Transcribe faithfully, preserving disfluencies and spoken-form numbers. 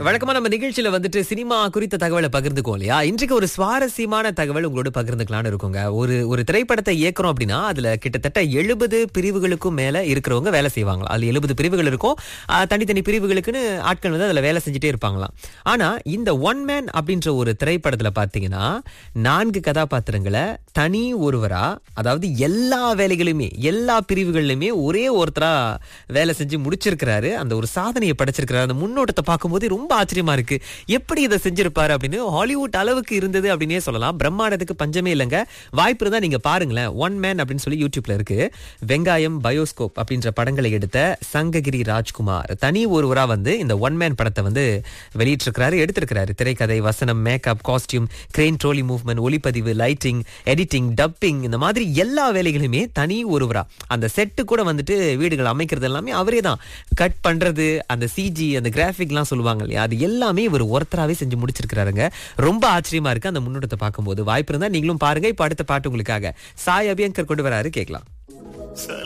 வழக்கமா நம்ம நிகழ்ச்சியில வந்துட்டு சினிமா குறித்த தகவலை பகிர்ந்துக்குவோம் இல்லையா? இன்றைக்கு ஒரு சுவாரஸ்யமான தகவல் உங்களோட பகிர்ந்துக்கலாம்னு இருக்குங்க. ஒரு ஒரு திரைப்படத்தை இயக்குறோம் அப்படின்னா அதுல கிட்டத்தட்ட எழுபது பிரிவுகளுக்கும் மேல இருக்கிறவங்க வேலை செய்வாங்களா. அதுல எழுபது பிரிவுகள் இருக்கும். ஆஹ் தனித்தனி பிரிவுகளுக்குன்னு ஆட்கள் வந்து அதுல வேலை செஞ்சுட்டே இருப்பாங்களாம். ஆனா இந்த ஒன் மேன் அப்படின்ற ஒரு திரைப்படத்துல பாத்தீங்கன்னா நான்கு கதாபாத்திரங்களை தனி ஒருவரா, அதாவது எல்லா வேலைகளுமே எல்லா பிரிவுகளிலுமே ஒரே ஒருத்தரா வேலை செஞ்சு முடிச்சிருக்கிறாரு. அந்த ஒரு சாதனையை படைச்சிருக்கிறாரு. அந்த முன்னோட்டத்தை பார்க்கும்போது ரொம்ப ஆச்சரியமா இருக்கு. எப்படி இதை செஞ்சிருப்பாரு அப்படின்னு. ஹாலிவுட் அளவுக்கு இருந்தது அப்படின்னே சொல்லலாம். பிரம்மாண்டத்துக்கு பஞ்சமே இல்லைங்க. வாய்ப்பு இருந்தா நீங்க பாருங்களேன். ஒன் மேன் அப்படின்னு சொல்லி யூடியூப்ல இருக்கு. வெங்காயம், பயோஸ்கோப் அப்படின்ற படங்களை எடுத்த சங்ககிரி ராஜ்குமார் தனி ஒருவரா வந்து இந்த ஒன் மேன் படத்தை வந்து வெளியிட்டிருக்கிறாரு, எடுத்திருக்கிறாரு. திரைக்கதை, வசனம், makeup, costume, grain, trolley movement, ஒளிப்பதிவு, லைட்டிங், எடிட்டிங், டப்பிங், இந்த மாதிரி எல்லா வேலைகளுமே தனி ஒருவரா. அந்த செட்டு கூட வந்துட்டு வீடுகள் அமைக்கிறது எல்லாமே அவரே தான். கட் பண்றது, அந்த சிஜி, அந்த கிராபிக்லாம் சொல்லுவாங்க இல்லையா, அது எல்லாமே இவர் ஒருத்தராவே செஞ்சு முடிச்சிருக்கிறாருங்க. ரொம்ப ஆச்சரியமா இருக்கு அந்த முன்னோட்டத்தை பார்க்கும்போது. வாய்ப்பு இருந்தா நீங்களும் பாருங்க. இப்ப அடுத்த பாட்டு உங்களுக்காக சாய் அபியங்கர் கொண்டு வராரு, கேட்கலாம்.